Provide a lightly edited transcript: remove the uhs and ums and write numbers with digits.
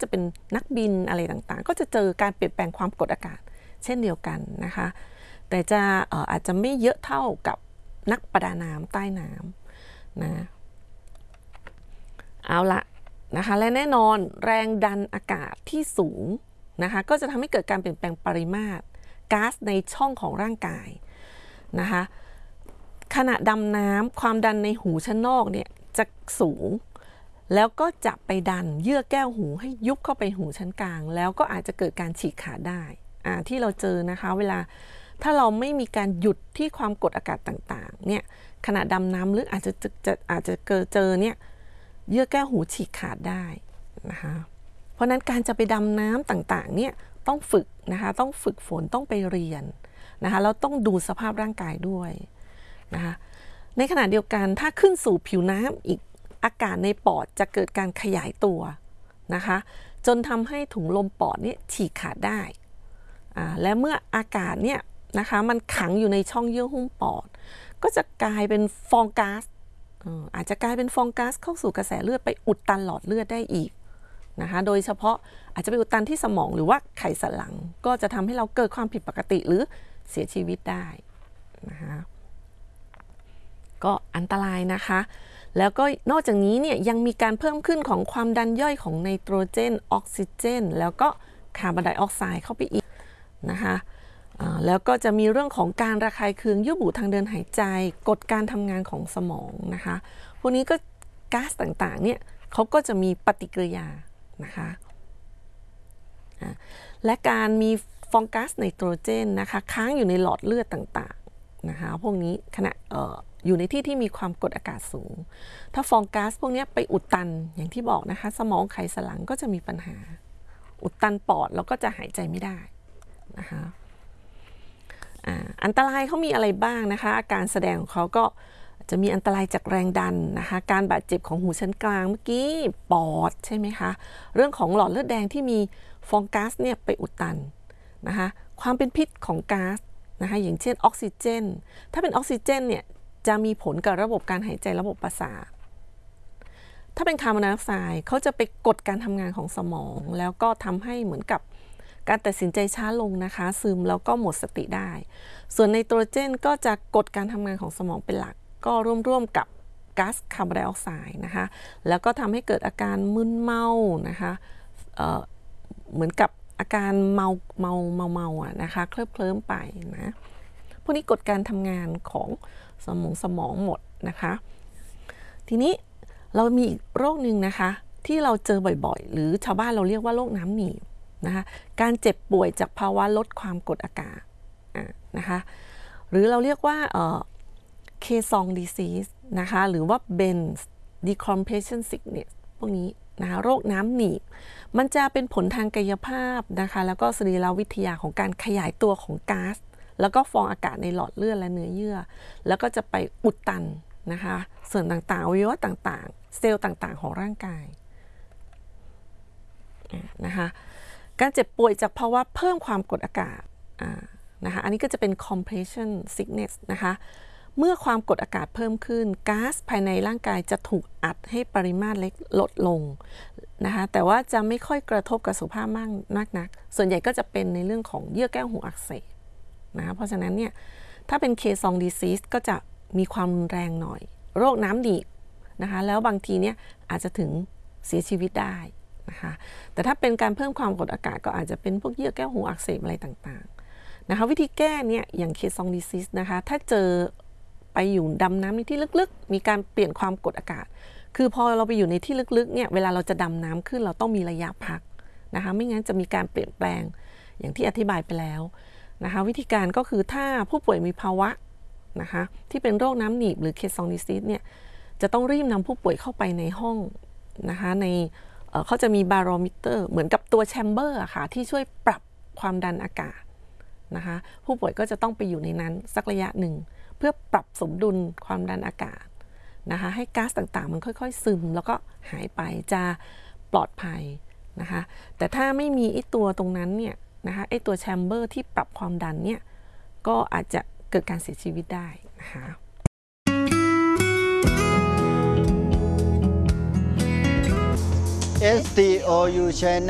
จะเป็นนักบินอะไรต่างๆก็จะเจอการเปลี่ยนแปลงความกดอากาศเช่นเดียวกันนะคะแต่จะอาจจะไม่เยอะเท่ากับนักประดาน้ำใต้น้ำนะเอาละนะคะและแน่นอนแรงดันอากาศที่สูงนะคะก็จะทำให้เกิดการเปลี่ยนแปลงปริมาตรก๊าซในช่องของร่างกายนะคะขณะดำน้ำความดันในหูชั้นนอกเนี่ยจะสูงแล้วก็จะไปดันเยื่อแก้วหูให้ยุบเข้าไปหูชั้นกลางแล้วก็อาจจะเกิดการฉีกขาดได้ที่เราเจอนะคะเวลาถ้าเราไม่มีการหยุดที่ความกดอากาศต่างๆเนี่ยขณะดำน้ำลึกอาจจะเจอเนี่ยเยื่อแก้วหูฉีกขาดได้นะคะเพราะนั้นการจะไปดำน้ำต่างๆเนี่ยต้องฝึกนะคะต้องฝึกฝนต้องไปเรียนนะคะแล้วต้องดูสภาพร่างกายด้วยนะคะในขณะเดียวกันถ้าขึ้นสู่ผิวน้ำอีกอากาศในปอดจะเกิดการขยายตัวนะคะจนทำให้ถุงลมปอดเนี่ยฉีกขาดได้และเมื่ออากาศเนี่ยนะคะมันขังอยู่ในช่องเยื่อหุ้มปอดก็จะกลายเป็นฟองก๊าซอาจจะกลายเป็นฟองก๊าซเข้าสู่กระแสเลือดไปอุดตันหลอดเลือดได้อีกนะคะโดยเฉพาะอาจจะไปอุดตันที่สมองหรือว่าไขสันหลังก็จะทำให้เราเกิดความผิดปกติหรือเสียชีวิตได้นะคะก็อันตรายนะคะแล้วก็นอกจากนี้เนี่ยยังมีการเพิ่มขึ้นของความดันย่อยของไนโตรเจนออกซิเจนแล้วก็คาร์บอนไดออกไซด์เข้าไปอีกนะคะแล้วก็จะมีเรื่องของการระคายเคืองเยื่อบุทางเดินหายใจกดการทำงานของสมองนะคะพวกนี้ก็ก๊าซต่างๆเนี่ยเขาก็จะมีปฏิกิริยานะคะและการมีฟองก๊าซไนโตรเจนนะคะค้างอยู่ในหลอดเลือดต่างๆนะคะพวกนี้ขณะอยู่ในที่ที่มีความกดอากาศสูงถ้าฟองก๊าซพวกนี้ไปอุดตันอย่างที่บอกนะคะสมองไขสันหลังก็จะมีปัญหาอุดตันปอดแล้วก็จะหายใจไม่ได้นะคะอันตรายเขามีอะไรบ้างนะคะอาการแสดงของเขาก็จะมีอันตรายจากแรงดันนะคะการบาดเจ็บของหูชั้นกลางเมื่อกี้ปอดใช่ไหมคะเรื่องของหลอดเลือดแดงที่มีฟองก๊าซเนี่ยไปอุดตันนะคะความเป็นพิษของก๊าซนะคะอย่างเช่นออกซิเจนถ้าเป็นออกซิเจนเนี่ยจะมีผลกับระบบการหายใจระบบประสาทถ้าเป็นคาร์บอนไดออกไซด์เขาจะไปกดการทำงานของสมองแล้วก็ทำให้เหมือนกับการตัดสินใจช้าลงนะคะซึมแล้วก็หมดสติได้ส่วนไนโตรเจนก็จะกดการทำงานของสมองเป็นหลักก็ร่วมกับก๊าซคาร์บอนไดออกไซด์นะคะแล้วก็ทำให้เกิดอาการมึนเมานะคะเหมือนกับอาการเมานะคะเคลิ้มไปนะพวกนี้กดการทำงานของสมองหมดนะคะทีนี้เรามีอีกโรคหนึ่งนะคะที่เราเจอบ่อยๆหรือชาวบ้านเราเรียกว่าโรคน้ำหนีบนะคะการเจ็บป่วยจากภาวะลดความกดอากาศนะคะหรือเราเรียกว่าCaisson disease นะคะหรือว่า Benz decompression sickness พวกนี้นะคะโรคน้ำหนีบมันจะเป็นผลทางกายภาพนะคะแล้วก็สรีรวิทยาของการขยายตัวของก๊าซแล้วก็ฟองอากาศในหลอดเลือดและเนื้อเยื่อแล้วก็จะไปอุดตันนะคะส่วนต่างๆอวัยวะต่างๆเซลล์ต่างๆของร่างกายนะคะการเจ็บป่วยจากภาวะเพิ่มความกดอากาศนะคะอันนี้ก็จะเป็น compression sickness นะคะเมื่อความกดอากาศเพิ่มขึ้นก๊าซภายในร่างกายจะถูกอัดให้ปริมาตรเล็กลดลงนะคะแต่ว่าจะไม่ค่อยกระทบกับสุขภาพมากนักส่วนใหญ่ก็จะเป็นในเรื่องของเยื่อแก้วหูอักเสบนะเพราะฉะนั้นเนี่ยถ้าเป็น Caisson disease ก็จะมีความรุนแรงหน่อยโรคน้ำดีนะคะแล้วบางทีเนี่ยอาจจะถึงเสียชีวิตได้นะคะแต่ถ้าเป็นการเพิ่มความกดอากาศก็อาจจะเป็นพวกเยื่อแก้วหูอักเสบอะไรต่างๆนะคะวิธีแก้เนี่ยอย่าง Caisson disease นะคะถ้าเจอไปอยู่ดำน้ำในที่ลึกๆมีการเปลี่ยนความกดอากาศคือพอเราไปอยู่ในที่ลึกๆเนี่ยเวลาเราจะดำน้ำขึ้นเราต้องมีระยะพักนะคะไม่งั้นจะมีการเปลี่ยนแปลงอย่างที่อธิบายไปแล้วนะคะวิธีการก็คือถ้าผู้ป่วยมีภาวะนะคะที่เป็นโรคน้ำหนีบหรือ Caisson disease เนี่ยจะต้องรีบนำผู้ป่วยเข้าไปในห้องนะคะในเขาจะมีบาโรมิเตอร์เหมือนกับตัวแชมเบอร์ค่ะที่ช่วยปรับความดันอากาศนะคะผู้ป่วยก็จะต้องไปอยู่ในนั้นสักระยะหนึ่งเพื่อปรับสมดุลความดันอากาศนะคะให้ก๊าซต่างๆมันค่อยๆซึมแล้วก็หายไปจะปลอดภัยนะคะแต่ถ้าไม่มีไอ้ตัวตรงนั้นเนี่ยนะคะไอ้ตัวแชมเบอร์ที่ปรับความดันเนี่ยก็อาจจะเกิดการเสียชีวิตได้นะคะ STOU Channel